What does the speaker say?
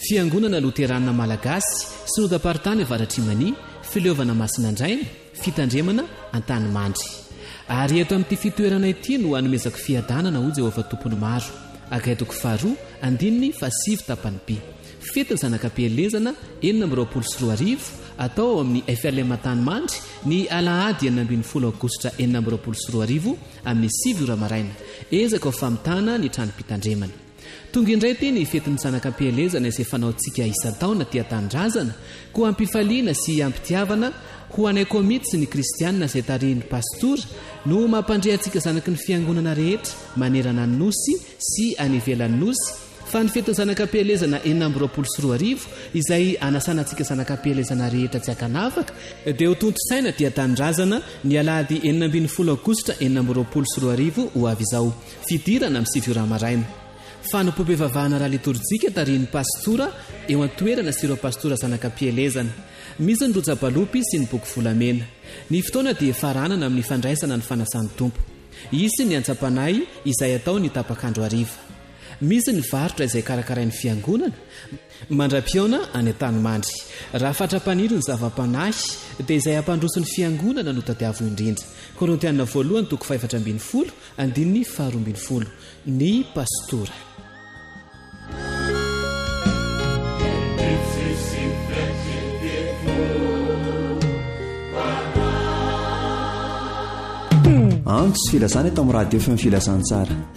Fiangonana Loterana Malagasy sy Rodapartany Avaratrimani, fileovana Masinandraina, fitandremana Antanimandry. Ary eto amin'ity fitoerana ity no hanomezako fiadanana ho Jehovah tompony maro. Agaitoko faharoa andininy fasivy tapany by. Fetiny zanakam-pielezana 424 atao ao amin'ny FLM Antanimandry ny Alahady 20 Aogositra 2024 amin'ny 7 ora maraina. Ezaka ho famitana ny trano-pitandremana. Tonga indray ty ny fetiny zanakam-pielezana izay fanaontsika isan-taona tia tanindrazana, koa ampifaliana sy ampitiavana ho anay komity sy ny kristianina izay tarihin'ny pastora no mampandrehantsika zanaky ny fiangonana rehetra manerana ny nosy sy anivelan'ny nosy. Fa ny fetiny zanakam-pielezana 424 izay anasanantsika zanakam-pielezana rehetra tsy akanafaka dia ho tontosaina tia tanindrazana ny Alahady 20 Aogositra 2024 ho avy izao, fidirana amin'ny 7 ora maraina. Fanompoam-pivavahana raha liturjika tarihin'ny pastora eo an-toerana sy ireo pastora zanakam-pielezana. Misy ny roja-balopy sy ny boky volamena. Ny fotoana dia faranana amin'ny fandraisana ny fanasan'ny tompo. Isy ny antsapanay izay atao ny tapakandro hariva. Misy ny varotra izay karakarain'ny fiangonana mandra-piaona any Antanimandry. Raha fatra-paniry ny zava-panahy dia izay ampandroso ny fiangonana no tadiavo indrindra. Korintianina 1:4-12 andininy 12 ny pastora. Andro sy filazana eto amin'ny radio efa ny filazantsara.